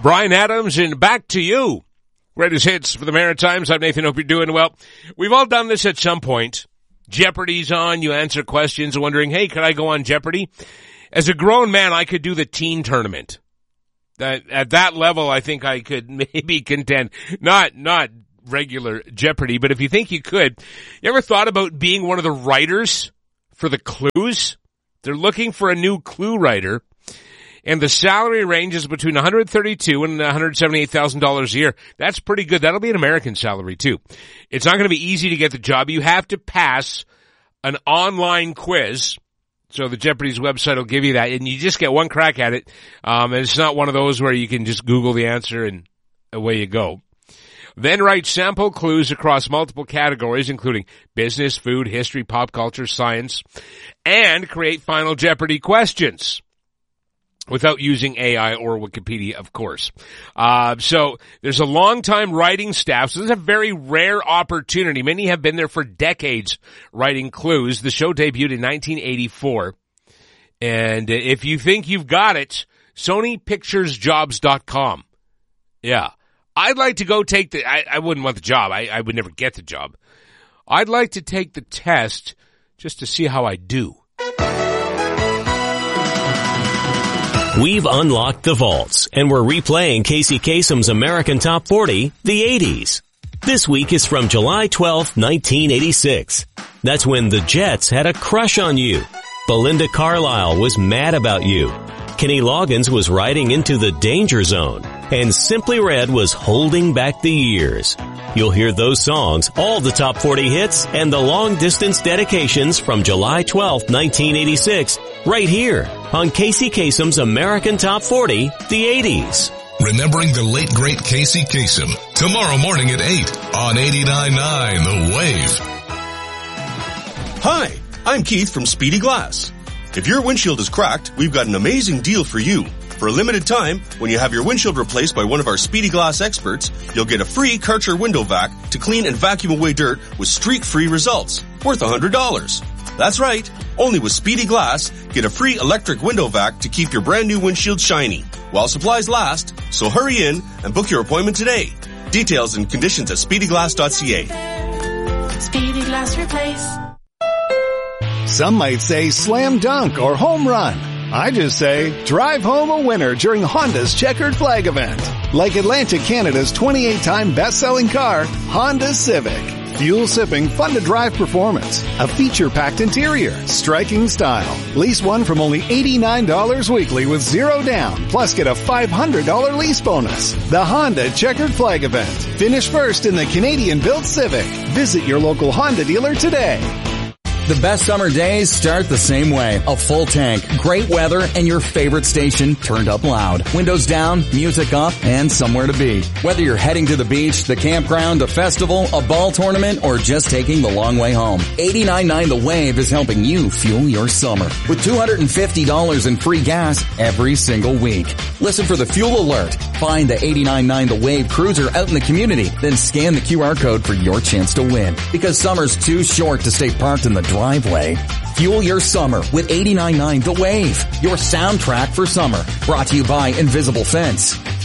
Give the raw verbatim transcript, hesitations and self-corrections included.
Bryan Adams, and back to you. Greatest hits for the Maritimes. I'm Nathan. Hope you're doing well. We've all done this at some point. Jeopardy's on. You answer questions wondering, hey, could I go on Jeopardy? As a grown man, I could do the teen tournament. That, at that level, I think I could maybe contend. Not, not regular Jeopardy, but if you think you could, you ever thought about being one of the writers for the clues? They're looking for a new clue writer, and the salary ranges between one hundred thirty-two thousand dollars and one hundred seventy-eight thousand dollars a year. That's pretty good. That'll be an American salary, too. It's not going to be easy to get the job. You have to pass an online quiz. So the Jeopardy's website will give you that, and you just get one crack at it. Um, and it's not one of those where you can just Google the answer and away you go. Then write sample clues across multiple categories, including business, food, history, pop culture, science, and create final Jeopardy questions without using A I or Wikipedia, of course. Uh, so there's a long-time writing staff, so this is a very rare opportunity. Many have been there for decades writing clues. The show debuted in nineteen eighty-four. And if you think you've got it, Sony Pictures Jobs dot com. Yeah. I'd like to go take the, I, I wouldn't want the job. I, I would never get the job. I'd like to take the test just to see how I do. We've unlocked the vaults, and we're replaying Casey Kasem's American Top forty, the eighties. This week is from July twelfth, nineteen eighty-six. That's when the Jets had a crush on you. Belinda Carlisle was mad about you. Kenny Loggins was riding into the danger zone, and Simply Red was holding back the years. You'll hear those songs, all the top forty hits, and the long-distance dedications from July twelfth, nineteen eighty-six, right here on Casey Kasem's American Top forty, the eighties. Remembering the late, great Casey Kasem, tomorrow morning at eight on eighty-nine point nine The Wave. Hi, I'm Keith from Speedy Glass. If your windshield is cracked, we've got an amazing deal for you. For a limited time, when you have your windshield replaced by one of our Speedy Glass experts, you'll get a free Karcher window vac to clean and vacuum away dirt with streak-free results, worth one hundred dollars. That's right. Only with Speedy Glass, get a free electric window vac to keep your brand new windshield shiny while supplies last. So hurry in and book your appointment today. Details and conditions at speedy glass dot c a. Speedy Glass Replace. Some might say slam dunk or home run. I just say drive home a winner during Honda's Checkered Flag event. Like Atlantic Canada's twenty-eight time best-selling car, Honda Civic. Fuel-sipping, fun-to-drive performance. A feature-packed interior. Striking style. Lease one from only eighty-nine dollars weekly with zero down. Plus get a five hundred dollars lease bonus. The Honda Checkered Flag event. Finish first in the Canadian-built Civic. Visit your local Honda dealer today. The best summer days start the same way. A full tank, great weather, and your favorite station turned up loud. Windows down, music up, and somewhere to be. Whether you're heading to the beach, the campground, a festival, a ball tournament, or just taking the long way home, eighty-nine point nine The Wave is helping you fuel your summer with two hundred fifty dollars in free gas every single week. Listen for the fuel alert. Find the eighty-nine point nine The Wave cruiser out in the community, then scan the Q R code for your chance to win. Because summer's too short to stay parked in the driveway. Fuel your summer with eighty-nine point nine The Wave, your soundtrack for summer. Brought to you by Invisible Fence.